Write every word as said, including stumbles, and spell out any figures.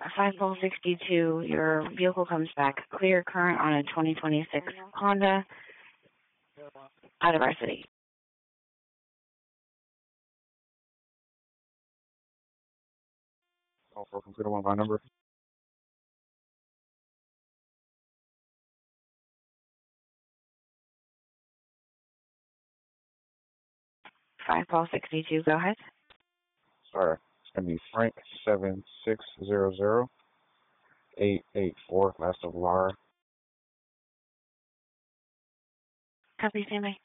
five Pole sixty-two, your vehicle comes back clear current on a twenty twenty-six Honda out of our city. Call for computer one by number. five Paul sixty-two, go ahead. Sorry, it's going to be Frank seven six zero zero eight eight four, last of Laura. Copy, stand by.